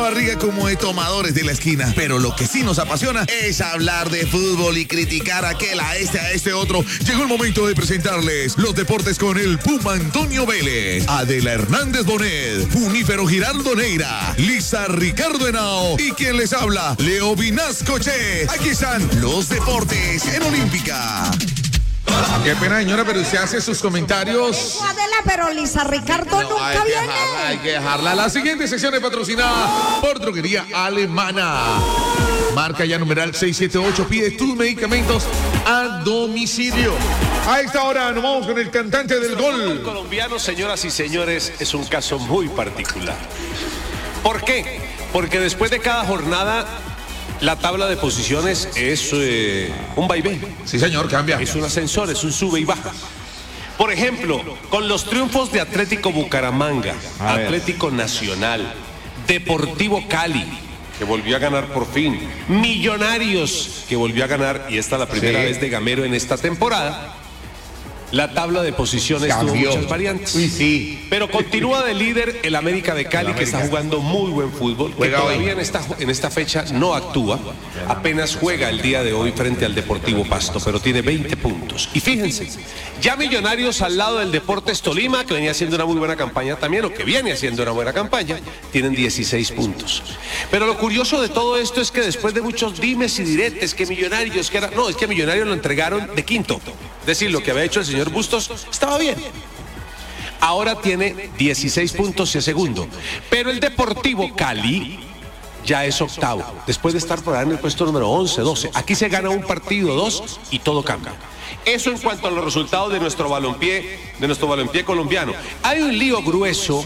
barriga como de tomadores de la esquina. Pero lo que sí nos apasiona es hablar de fútbol y criticar a aquel, a este otro. Llegó el momento de presentarles los deportes con el Puma Antonio Vélez, Adela Hernández Bonet, Junífero Giraldo Neira, Lisa Ricardo Henao y quien les habla, Leo Vinasco Che. Aquí están los deportes en Olímpica. Qué pena, señora, pero usted hace sus comentarios. Eso, Adela, pero Lisa Ricardo nunca viene. Hay que dejarla. La siguiente sección es patrocinada por Droguería Alemana. Marca ya numeral 678. Pide tus medicamentos a domicilio. A esta hora nos vamos con el cantante del gol. El colombiano, señoras y señores, es un caso muy particular. ¿Por qué? Porque después de cada jornada la tabla de posiciones es un vaivén. Sí, señor, cambia. Es un ascensor, es un sube y baja. Por ejemplo, con los triunfos de Atlético Bucaramanga, Atlético Nacional, Deportivo Cali, que volvió a ganar por fin, Millonarios, que volvió a ganar, y esta es la primera vez de Gamero en esta temporada, la tabla de posiciones tuvo muchas variantes. Uy, sí. Pero continúa de líder el América de Cali, que está jugando muy buen fútbol, que todavía en esta fecha no actúa, apenas juega el día de hoy frente al Deportivo Pasto, pero tiene 20 puntos. Y fíjense, ya Millonarios al lado del Deportes Tolima, que venía haciendo una muy buena campaña también, o que viene haciendo una buena campaña, tienen 16 puntos. Pero lo curioso de todo esto es que después de muchos dimes y diretes, que Millonarios, es que Millonarios lo entregaron de quinto. Es decir, lo que había hecho el señor Bustos estaba bien. Ahora tiene 16 puntos y es segundo. Pero el Deportivo Cali ya es octavo, después de estar por ahí en el puesto número 11, 12. Aquí se gana un partido, dos, y todo cambia. Eso en cuanto a los resultados de nuestro balompié colombiano. Hay un lío grueso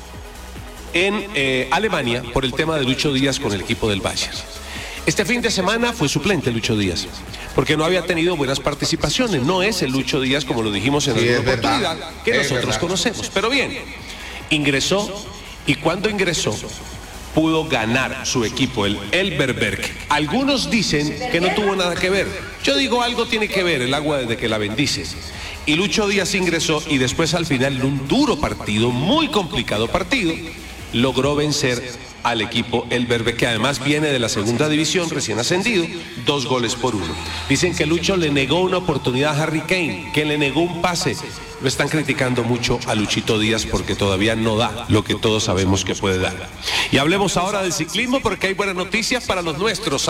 en Alemania por el tema de Lucho Díaz con el equipo del Bayern. Este fin de semana fue suplente Lucho Díaz, porque no había tenido buenas participaciones. No es el Lucho Díaz, como lo dijimos en alguna oportunidad, que nosotros conocemos. Pero bien, ingresó, y cuando ingresó, pudo ganar su equipo, el Elverberg. Algunos dicen que no tuvo nada que ver. Yo digo, algo tiene que ver el agua desde que la bendice. Y Lucho Díaz ingresó, y después al final de un duro partido, muy complicado partido, logró vencer al equipo Elverberg, que además viene de la segunda división, recién ascendido, 2-1. Dicen que Lucho le negó una oportunidad a Harry Kane, que le negó un pase. Lo están criticando mucho a Luchito Díaz porque todavía no da lo que todos sabemos que puede dar. Y hablemos ahora del ciclismo, porque hay buenas noticias para los nuestros.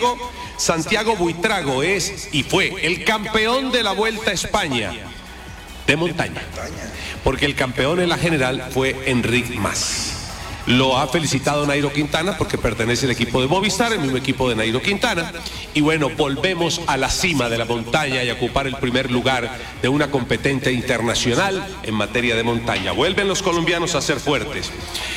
Santiago Buitrago es y fue el campeón de la Vuelta a España de montaña, porque el campeón en la general fue Enric Mas. Lo ha felicitado Nairo Quintana porque pertenece al equipo de Movistar, el mismo equipo de Nairo Quintana. Y bueno, volvemos a la cima de la montaña y a ocupar el primer lugar de una competente internacional en materia de montaña. Vuelven los colombianos a ser fuertes.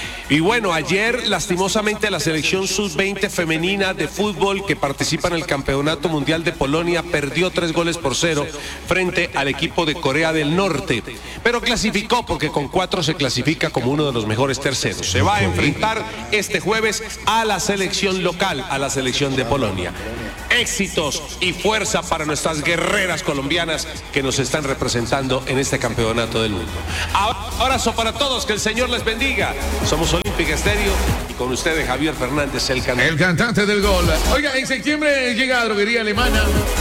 Y bueno, ayer lastimosamente la selección sub-20 femenina de fútbol que participa en el Campeonato Mundial de Polonia perdió 3-0 frente al equipo de Corea del Norte. Pero clasificó porque con 4 se clasifica como uno de los mejores terceros. Se va a enfrentar este jueves a la selección local, a la selección de Polonia. Éxitos y fuerza para nuestras guerreras colombianas que nos están representando en este campeonato del mundo. Abrazo para todos, que el Señor les bendiga. Somos Olímpica Estéreo y con ustedes Javier Fernández, el cantante del gol. Oiga, en septiembre llega a Droguería Alemana.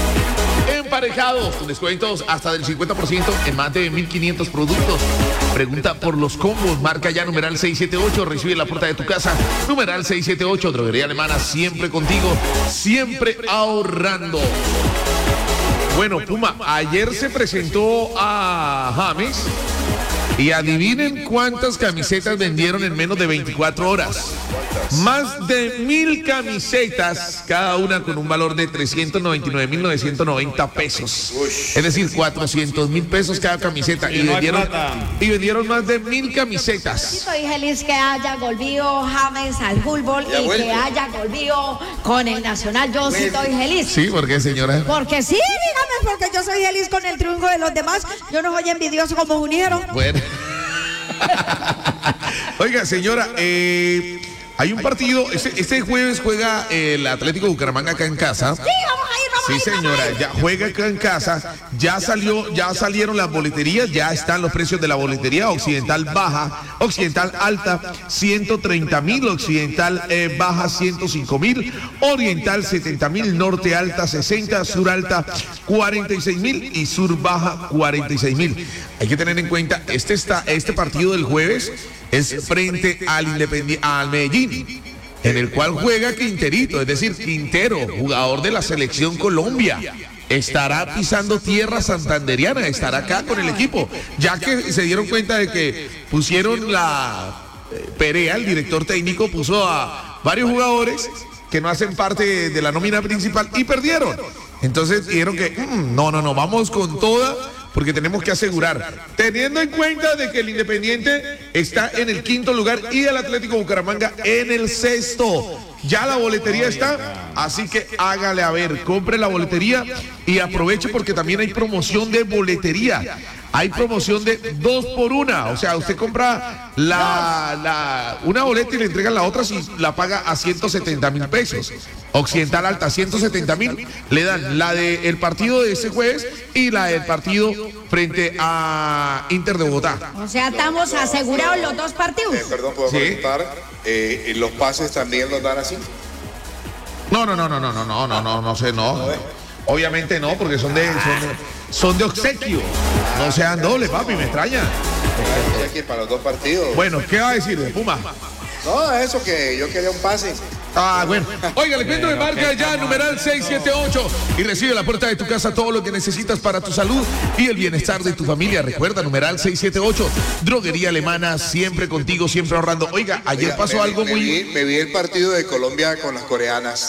Emparejados, con descuentos hasta del 50% en más de 1.500 productos. Pregunta por los combos, marca ya numeral 678, recibe en la puerta de tu casa. Numeral 678, Droguería Alemana, siempre contigo, siempre ahorrando. Bueno, Puma, ayer se presentó a James y adivinen cuántas camisetas vendieron en menos de 24 horas. Más de 1.000 camisetas, cada una con un valor de 399.990 pesos. Es decir, 400.000 pesos cada camiseta. Y vendieron más de 1.000 camisetas. Estoy feliz que haya volvido James al fútbol y que haya volvido con el Nacional. Yo sí estoy feliz. Sí, ¿por qué, señora? Porque sí, dígame, porque yo soy feliz con el triunfo de los demás. Yo no soy envidioso como Junífero. Bueno. Oiga, señora, hay un partido, este jueves juega el Atlético Bucaramanga acá en casa. Sí, vamos a ir, vamos Sí, señora, ya juega acá en casa, ya salieron las boleterías, ya están los precios de la boletería. Occidental baja, Occidental alta 130.000, Occidental baja 105.000, Oriental 70.000, Norte alta 60, Sur alta 46.000 y Sur baja 46.000. Hay que tener en cuenta, este partido del jueves es frente al Medellín, en el cual juega Quinterito, es decir, Quintero, jugador de la Selección Colombia. Estará pisando tierra santanderiana, estará acá con el equipo, ya que se dieron cuenta de que pusieron Perea, el director técnico, puso a varios jugadores que no hacen parte de la nómina principal y perdieron. Entonces dijeron que no, vamos con toda, porque tenemos que asegurar, teniendo en cuenta de que el Independiente está en el 5º lugar y el Atlético Bucaramanga en el 6º. Ya la boletería está, así que hágale a ver, compre la boletería y aproveche porque también hay promoción de boletería. Hay promoción de 2 por 1, o sea, usted compra una boleta y le entregan la otra si la paga a 170.000 pesos. Occidental alta 170.000, le dan la del partido de ese jueves y la del partido frente a Inter de Bogotá. O sea, estamos asegurados los 2 partidos. Perdón, ¿puedo preguntar? ¿Los pases también los dan así? No sé, no. Obviamente no, porque son de obsequio. No sean dobles, papi, me extraña. Aquí para los 2 partidos. Bueno, ¿qué va a decir de Puma? No, eso que yo quería un pase. Bueno. Oiga, le cuento de marca ya, numeral 678, y recibe a la puerta de tu casa todo lo que necesitas para tu salud y el bienestar de tu familia. Recuerda, numeral 678, droguería alemana, siempre contigo, siempre ahorrando. Oiga, ayer pasó algo me vi el partido de Colombia con las coreanas.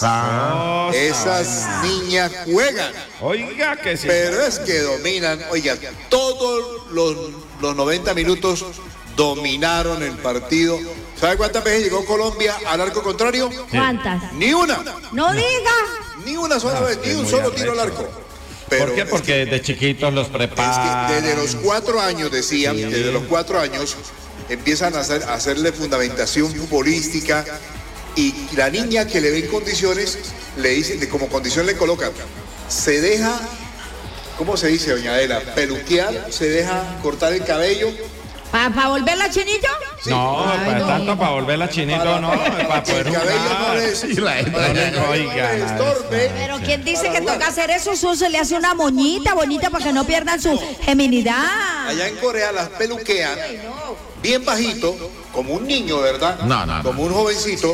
Esas niñas juegan. Oiga, que sí. Pero es que dominan. Oiga, todos los 90 minutos dominaron el partido. ¿Sabe cuántas veces llegó Colombia al arco contrario? ¿Cuántas? Ni una. No diga. Ni una sola vez, ni un solo tiro al arco. Pero ¿por qué? Porque desde chiquitos los preparan. Es que desde los 4 años, decían, desde los 4 años empiezan a hacerle fundamentación futbolística y la niña que le ve en condiciones, le dicen, como condición le colocan, se deja, ¿cómo se dice, doña Adela? Peluquear, se deja cortar el cabello. ¿Para volverla chinillo? Sí. No, tanto para volverla chinito, no, para poder el cabello no les estorbe. Pero ¿quién dice que toca hacer eso? Eso se le hace una moñita bonita para que no pierdan su geminidad. Allá en Corea las peluquean bien bajito, como un niño, ¿verdad? No. Como un jovencito.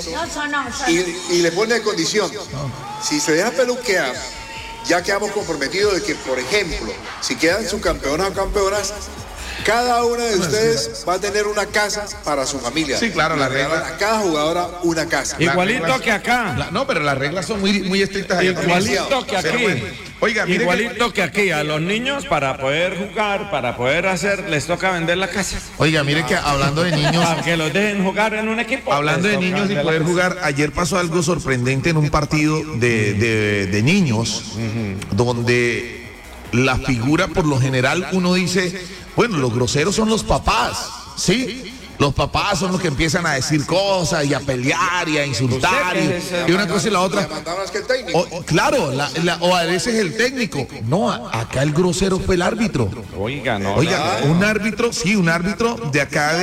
Y le pone de condición. Si se deja peluquear, ya quedamos comprometidos de que, por ejemplo, si quedan subcampeonas o campeonas, cada una de ustedes va a tener una casa para su familia. Sí, claro, la regla. A cada jugadora una casa. Igualito que acá. No, pero las reglas son muy estrictas allá. Igualito que aquí. Oiga, mire igualito que aquí. A los niños, para poder jugar, para poder hacer, les toca vender la casa. Oiga, mire que hablando de niños. Para que los dejen jugar en un equipo. Hablando de niños y poder jugar, ayer pasó algo sorprendente en un partido de niños, donde la figura, por lo general, uno dice, bueno, los groseros son los papás, ¿sí? Los papás son los que empiezan a decir cosas y a pelear y a insultar y una cosa y la otra. Claro, o a veces el técnico. No, acá el grosero fue el árbitro. Oiga, no. Oiga, un árbitro de acá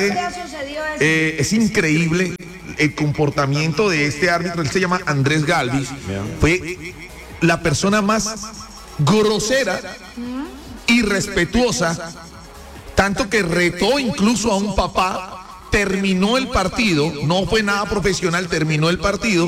es increíble el comportamiento de este árbitro. Él se llama Andrés Galvis. Fue la persona más grosera, irrespetuosa, tanto que retó incluso a un papá. Terminó el partido, no fue nada profesional, terminó el partido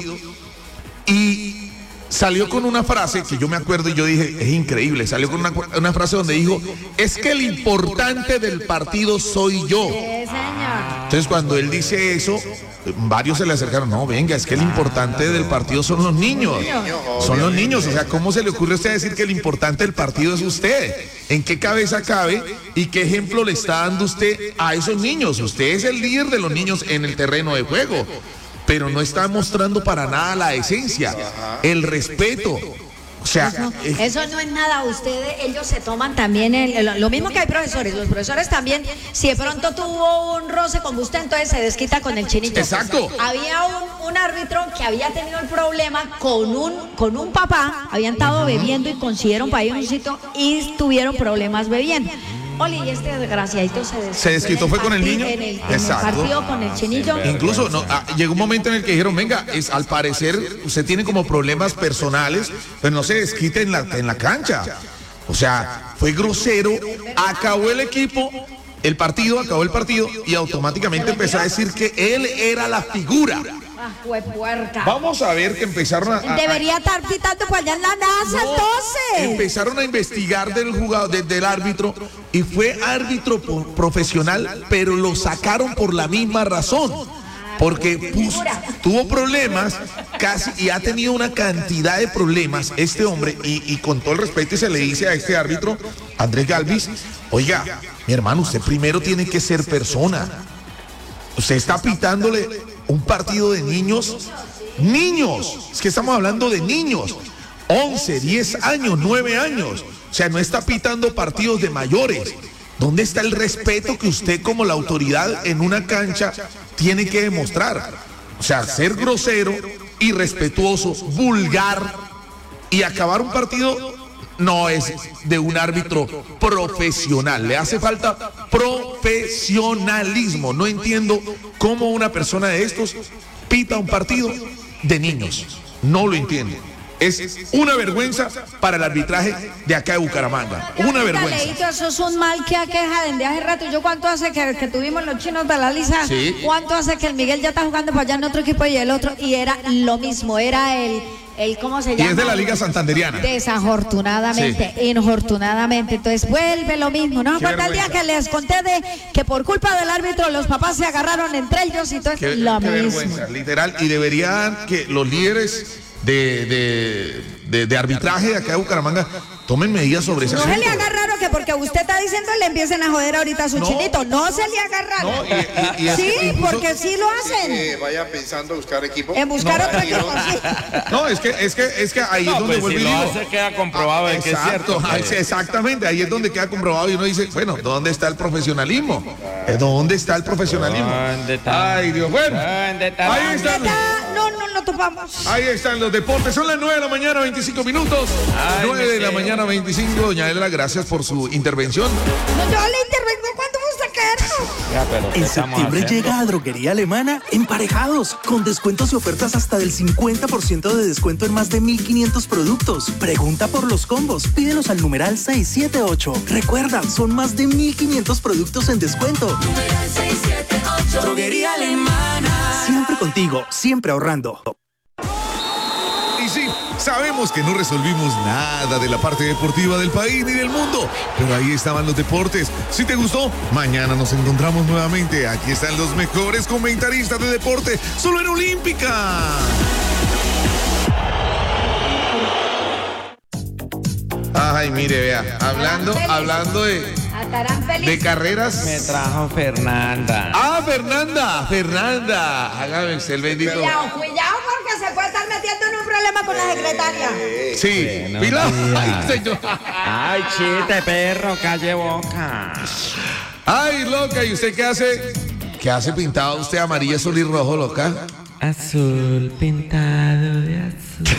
y salió con una frase que yo me acuerdo y yo dije, es increíble, salió con una frase donde dijo, es que el importante del partido soy yo. Sí, señor. Entonces cuando él dice eso, varios se le acercaron, no, venga, es que el importante del partido son los niños. Son los niños, o sea, ¿cómo se le ocurre a usted decir que el importante del partido es usted? ¿En qué cabeza cabe y qué ejemplo le está dando usted a esos niños? Usted es el líder de los niños en el terreno de juego, pero no está mostrando para nada la esencia, el respeto. O sea, eso no es nada. Ellos se toman también lo mismo que hay profesores. Los profesores también, si de pronto tuvo un roce con usted, entonces se desquita con el chinito. Exacto. Había un árbitro que había tenido el problema con un papá, habían estado bebiendo y consiguieron para ir a un sitio y tuvieron problemas bebiendo. Oli, y este desgraciadito se desquitó, fue con el niño. En el partido con el chinillo. Incluso llegó un momento en el que dijeron, venga, al parecer usted tiene como problemas personales, pero no se desquite en la cancha. O sea, fue grosero, acabó el partido y automáticamente empezó a decir que él era la figura. Vamos a ver que empezaron debería estar pitando para allá en la NASA, entonces. Empezaron a investigar del jugador, del árbitro, y fue árbitro profesional, pero lo sacaron por la misma razón. Porque tuvo problemas y ha tenido una cantidad de problemas este hombre, y con todo el respeto se le dice a este árbitro, Andrés Galvis, oiga, mi hermano, usted primero tiene que ser persona. Usted está pitándole un partido de niños, es que estamos hablando de niños, 11, 10 años, 9 años, o sea, no está pitando partidos de mayores. ¿Dónde está el respeto que usted como la autoridad en una cancha tiene que demostrar? O sea, ser grosero, irrespetuoso, vulgar y acabar un partido no es de un árbitro profesional. Le hace falta profesionalismo. No entiendo cómo una persona de estos pita un partido de niños. No lo entiendo. Es una vergüenza para el arbitraje de acá de Bucaramanga. Una vergüenza. Leito, eso es un mal que aqueja desde hace rato. ¿Yo cuánto hace que tuvimos los chinos de la Lisa? Sí. ¿Cuánto hace que el Miguel ya está jugando para allá en otro equipo y el otro? Y era lo mismo, era el ¿cómo se llama? Y es de la Liga Santanderiana. Desafortunadamente, infortunadamente. Entonces vuelve lo mismo. ¿No se acuerdan el día que les conté de que por culpa del árbitro los papás se agarraron entre ellos y todo es lo mismo? Vergüenza, literal. Y deberían que los líderes de arbitraje de acá de Bucaramanga tomen medidas sobre ese asunto. No se le haga raro que porque usted está diciendo le empiecen a joder ahorita a su chinito. No se le haga raro. No, sí, incluso, porque sí lo hacen. Vaya pensando buscar equipo. En buscar otro equipo, sí. No, es que ahí es donde vuelve y digo. Si lo hace, queda comprobado que es cierto. Exactamente, ahí es donde queda comprobado y uno dice, bueno, ¿dónde está el profesionalismo? ¿Dónde está el profesionalismo? ¿Dónde está? Ay, Dios, bueno. ¿Dónde está? Ahí están. No lo topamos. Ahí están los deportes. Son las 9 de la mañana, 25 minutos. 9 de la mañana, 25. Doña Adela, gracias por su intervención. No, yo le intervengo cuando gusta quedarnos. En septiembre llega a Droguería Alemana Emparejados, con descuentos y ofertas hasta del 50% de descuento en más de 1.500 productos. Pregunta por los combos, pídelos al numeral 678. Recuerda, son más de 1.500 productos en descuento. Numeral 678. Droguería Alemana. Siempre contigo, siempre ahorrando. Y sí, sabemos que no resolvimos nada de la parte deportiva del país ni del mundo, pero ahí estaban los deportes. Si te gustó, mañana nos encontramos nuevamente. Aquí están los mejores comentaristas de deporte, solo en Olímpica. Ay, mire, vea, hablando de carreras. Me trajo Fernanda. Fernanda. Hágame usted el bendito. Cuidado porque se puede estar metiendo en un problema con la secretaria. Sí, Pilar. Ay, señor. Ay, chiste, perro, calle boca. Ay, loca, ¿y usted qué hace? ¿Qué hace pintado usted amarilla, azul y rojo, loca? Azul pintado de azul.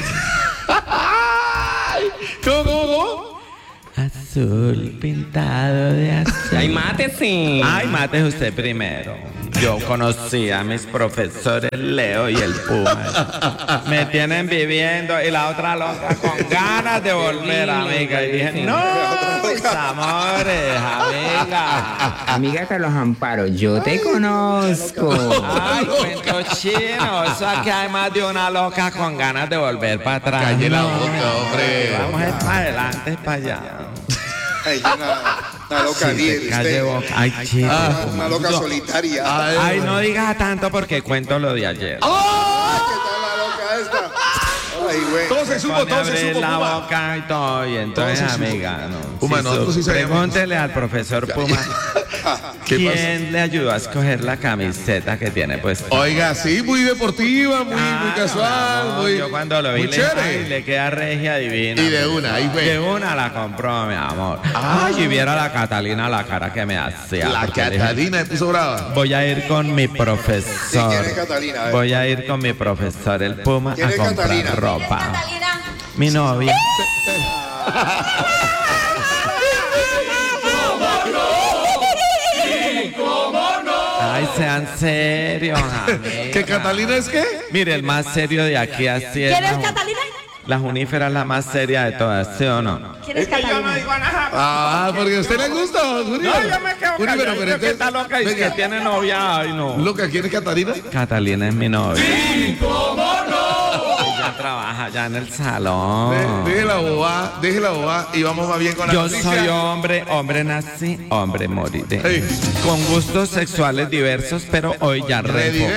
¿Cómo? Azul pintado de azul. Ay, mate sí. Ay, mate usted primero. Yo conocí a mis profesores Leo y el Puma. Me tienen viviendo y la otra loca con ganas de volver, amiga. Y dije, no, mis amores, amiga. Amiga Carlos Amparo, yo te conozco. Ay, cuento chino. O sea que hay más de una loca con ganas de volver para atrás. Calle la boca, hombre. Vamos a ir para adelante, para allá. Ay, una loca bien. Calle boca. Ay, chico. Una loca solitaria. Ay, no digas tanto porque cuento lo de ayer. ¿Qué tal la loca esta? Ay, güey. Todo se supo, la Puma. boca y todo. Y entonces, amiga, no. Puma, nosotros sí sabemos. Pregúntele al profesor Puma. ¿Quién le ayudó a escoger la camiseta que tiene puesta? Oiga, sí, muy deportiva, muy casual, no, muy. yo cuando lo vi le queda regia divina. Y de una, ahí fue. De una la compró, mi amor. Ay, y viera la Catalina la cara que me hacía. La Catalina me puso brava. Voy a ir con mi profesor. ¿Quién es Catalina? Voy a ir con mi profesor, el Puma, a comprar Catalina? ropa. ¿Quién es Catalina? Mi novia. Ay, sean serios, amiga. ¿Que Catalina es qué? Mire, el más serio de aquí a ¿Quién es Catalina? La Junífera es la más seria de todas, ¿sí o no? ¿Quién es Catalina? Ah, porque a usted le gusta, Junífero. No, yo me quedo callado, pero que está loca y que tiene novia, ay no. Loca, ¿quién es Catalina? Catalina es mi novia. ¡Sí, cómo no! Ella trabaja allá en el salón. Deje la boba y vamos más bien con la noticia. Yo soy hombre nací, hombre moriré. Con gustos sexuales diversos, pero hoy ya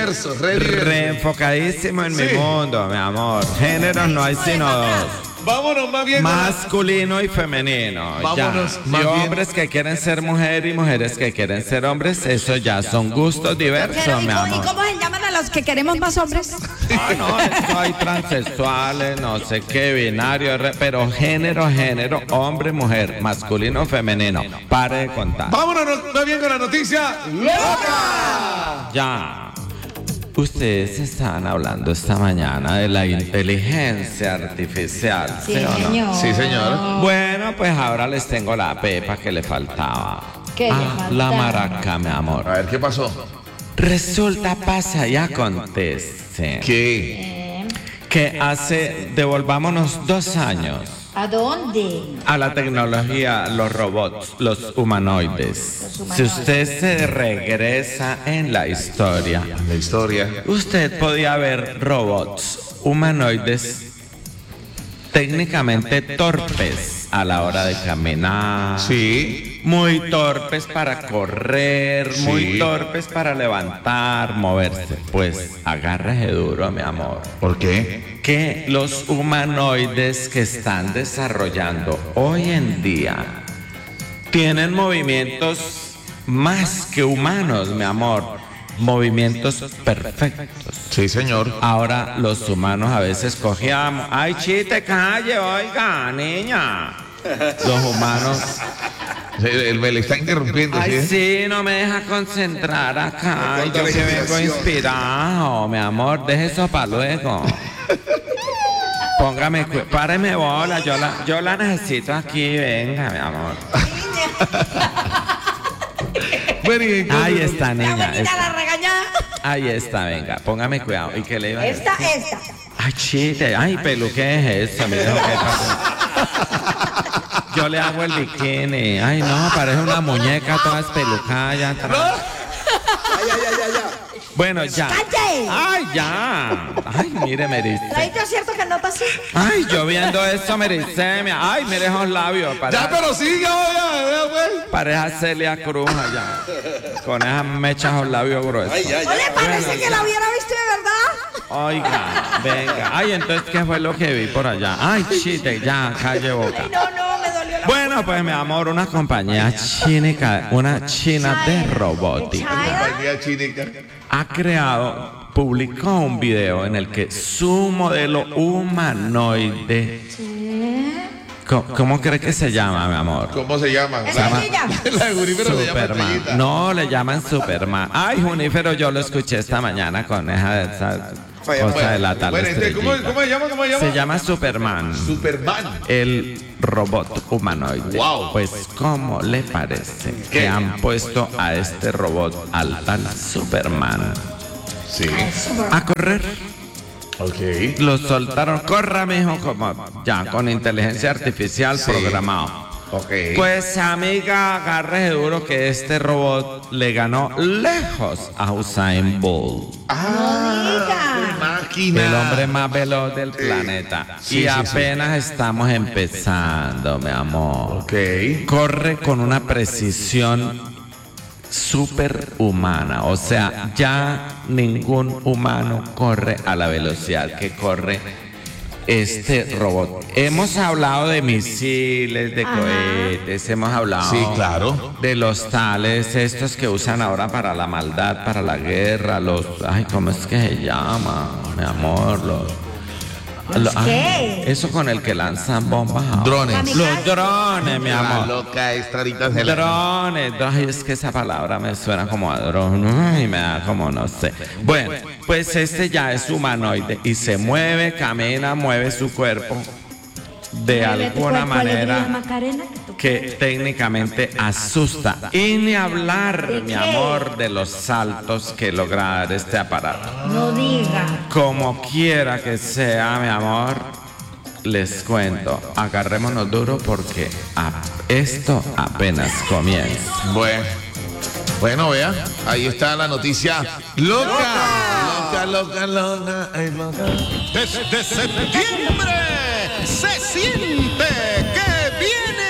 reenfocadísimo en mi mundo, mi amor. Géneros no hay sino dos. Vámonos más bien. Masculino y femenino. Vámonos ya. más Y bien. hombres que quieren ser mujer y mujeres que quieren ser hombres, eso ya son gustos diversos, mi amor. ¿Y cómo se llaman a los que queremos más hombres? Ah, no, eso hay transexuales, no sé qué, binario, pero género, hombre, mujer, masculino, femenino. Pare de contar. Vámonos más bien con la noticia loca. Ya. Ustedes estaban hablando esta mañana de la inteligencia artificial. Sí, ¿sí o no? señor. Sí, señor. Bueno, pues ahora les tengo la pepa que le faltaba. ¿Qué le faltaba? La maraca, mi amor. A ver, ¿qué pasó? Resulta, pasa y acontece que devolvámonos 2 años ¿A dónde? a la tecnología, los robots, los humanoides. Si usted se regresa en la historia, usted podía ver robots humanoides técnicamente torpes a la hora de caminar. Sí. Muy torpes para correr, Sí. muy torpes para levantar, moverse. Pues agárrese duro, mi amor. ¿Por qué? Que los humanoides que están desarrollando hoy en día tienen movimientos más que humanos, mi amor. Movimientos perfectos. Sí, señor. Ahora los humanos a veces cogíamos. Ay, chiste, calle, oiga, niña. Los humanos. Me le está interrumpiendo. Ay, ¿sí? sí, no me deja concentrar acá. Ay, yo que vengo inspirado, mi amor. Deje eso para luego. Póngame, páreme bola. Yo la necesito aquí. Venga, mi amor. Ahí está, niña. La regañada. Ahí está, venga. Póngame cuidado. ¿Y qué le iba a decir? Esta. Ay, chiste. Ay, pelu, ¿qué es eso? Mire lo que pasó. Yo le hago el bikini. Ay, no, parece una muñeca toda espelucada allá atrás. Bueno, ya. ¡Calle! Ay, ya. Ay, mire, me dice. ¿Traíste cierto que nota así? Ay, yo viendo eso me dice. Ay, mire esos labios. Ya, pero siga, oiga, pues. Pareja Celia Cruz allá. Con esas mechas los labios gruesos. ¿No le parece que la hubiera visto de verdad? Oiga, venga. Ay, entonces, ¿qué fue lo que vi por allá? Ay, chiste, ya, calle boca. Ay, no, me dolió la... Bueno, pues mi amor, una compañía china de robótica ha publicó un video en el que su modelo humanoide, ¿cómo cree que se llama, mi amor? ¿Cómo se llama? La Junífero se llama Superman. Estrellita. No, le llaman Superman. Ay, Junífero, yo lo escuché esta mañana con esa cosa de la tal Bueno, ¿cómo se llama? Se llama Superman. Superman. El robot humanoide. Wow. Pues, ¿cómo le parece que han puesto a este robot, al tal Superman, Sí. a correr? Ok. Lo soltaron, corra, mijo, como ya con inteligencia artificial programado. Ok. Pues, amiga, agárrese duro que este robot le ganó lejos a Usain Bolt, Máquina. el hombre más veloz del planeta. Sí, Y sí, apenas estamos empezando, mi amor. Ok. Corre con una precisión superhumana. O sea, ya ningún humano corre a la velocidad que corre este robot. Hemos hablado de misiles, de cohetes, hemos hablado Sí, claro. de los tales, estos que usan ahora para la maldad, para la guerra, ¿cómo es que se llama, mi amor? ¿Qué? Eso con el que lanzan bombas. Drones. Los drones, mi La amor. loca extradita Drones. Ay, es que esa palabra me suena como a dron y me da como no sé. Bueno, pues este ya es humanoide y se mueve, camina, mueve su cuerpo de alguna manera que técnicamente asusta. Y ni hablar, mi amor, de los saltos que logra dar este aparato. No diga. Como quiera que sea, mi amor, les cuento, agarrémonos duro porque esto apenas comienza. Bueno, vea, ahí está la noticia loca. Loca. Desde septiembre se siente que viene